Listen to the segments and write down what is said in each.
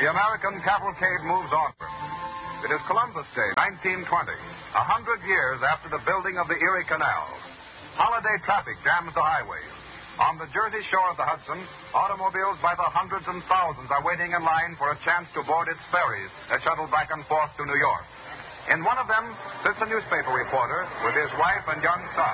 The American cavalcade moves onward. It is Columbus Day, 1920, 100 years after the building of the Erie Canal. Holiday traffic jams the highways. On the Jersey shore of the Hudson, automobiles by the hundreds and thousands are waiting in line for a chance to board its ferries that shuttle back and forth to New York. In one of them sits a newspaper reporter with his wife and young son.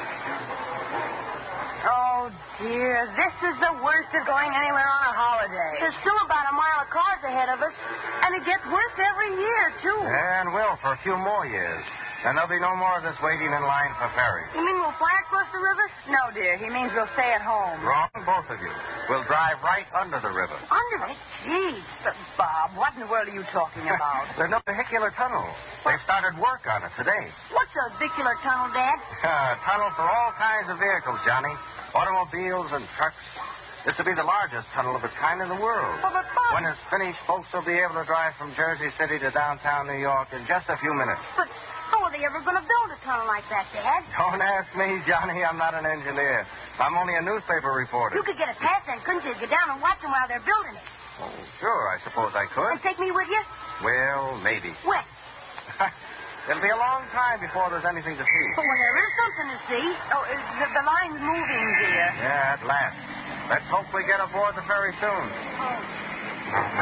Oh, dear. This is the worst of going anywhere on a holiday. There's still about a mile of cars ahead of us, and it gets worse every year, too. And will for a few more years. And there'll be no more of this waiting in line for ferries. You mean we'll fly across the river? No, dear. He means we'll stay at home. Wrong, both of you. We'll drive right under the river. Under it? Gee. But, Bob, what in the world are you talking about? There's no vehicular tunnel. They've started work on it today. What's a vehicular tunnel, Dad? A tunnel for all kinds of vehicles, Johnny. Automobiles and trucks. This will be the largest tunnel of its kind in the world. Well, but, Bob... When it's finished, folks will be able to drive from Jersey City to downtown New York in just a few minutes. But how are they ever going to build a tunnel like that, Dad? Don't ask me, Johnny. I'm not an engineer. I'm only a newspaper reporter. You could get a pass then, couldn't you? Get down and watch them while they're building it. Oh, sure, I suppose I could. And take me with you? Well, maybe. When? It'll be a long time before there's anything to see. But well, there is something to see. Oh, the line's moving, dear. Yeah, at last. Let's hope we get aboard the ferry soon. Oh.